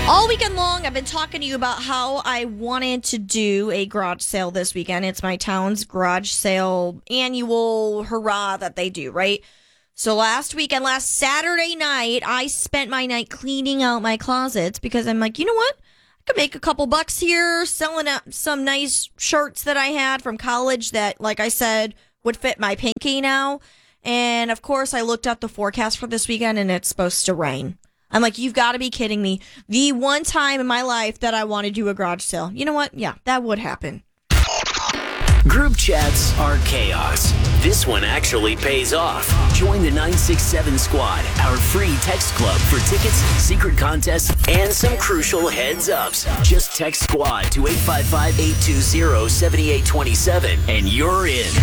All weekend long, I've been talking to you about how I wanted to do a garage sale this weekend. It's my town's garage sale annual hurrah that they do, right? So last Saturday night, I spent my night cleaning out my closets because I'm like, you know what? I could make a couple bucks here selling out some nice shirts that I had from college that, like I said, would fit my pinky now. And of course, I looked up the forecast for this weekend and it's supposed to rain. I'm like, you've got to be kidding me. The one time in my life that I want to do a garage sale. You know what? Yeah, that would happen. Group chats are chaos. This one actually pays off. Join the 967 Squad, our free text club for tickets, secret contests, and some crucial heads-ups. Just text SQUAD to 855-820-7827 and you're in.